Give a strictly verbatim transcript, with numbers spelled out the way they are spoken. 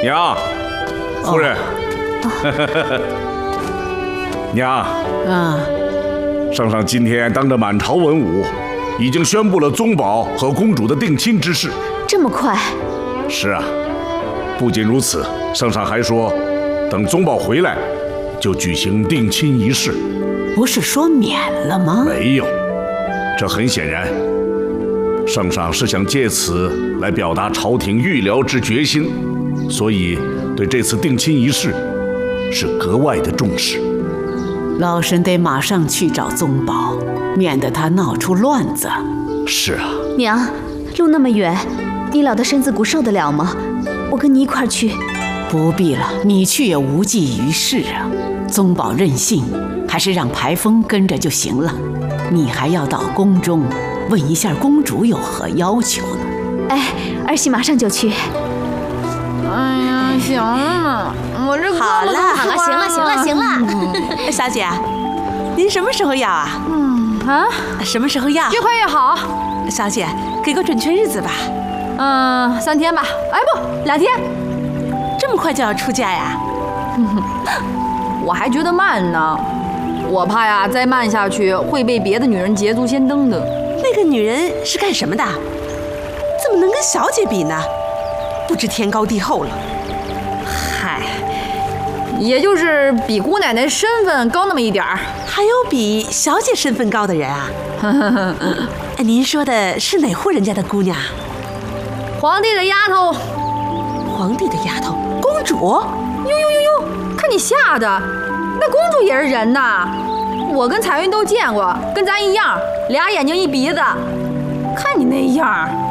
娘，夫人， 哦、 娘， 啊， 圣上今天当着满朝文武，已经宣布了宗保和公主的定亲之事。 这么快？ 是啊，不仅如此，圣上还说，等宗保回来，就举行定亲仪式。 不是说免了吗？ 没有，这很显然，圣上是想借此来表达朝廷预疗之决心，所以对这次定亲仪式是格外的重视。 老身得马上去找宗保，免得他闹出乱子。 是啊， 娘，路那么远，你老的身子骨受得了吗？我跟你一块儿去。 不必了，你去也无济于事啊。宗保任性，还是让排风跟着就行了。你还要到宫中问一下公主有何要求呢。 哎，儿媳马上就去。 哎呀，行了，我这好了好了，行了行了行了。 嗯、小姐，您什么时候要啊？ 嗯啊， 什么时候要？ 越快越好。 小姐，给个准确日子吧。 嗯，三天吧。哎不，两天。 这么快就要出嫁呀？ 我还觉得慢呢，我怕呀，再慢下去会被别的女人捷足先登的。 那个女人是干什么的？怎么能跟小姐比呢？不知天高地厚了。 嗨，也就是比姑奶奶身份高那么一点儿。 还有比小姐身份高的人啊？哎，您说的是哪户人家的姑娘？ 皇帝的丫头。 皇帝的丫头，公主？ 呦呦呦呦！看你吓的，那公主也是人呐。我跟彩云都见过，跟咱一样，俩眼睛一鼻子。看你那样，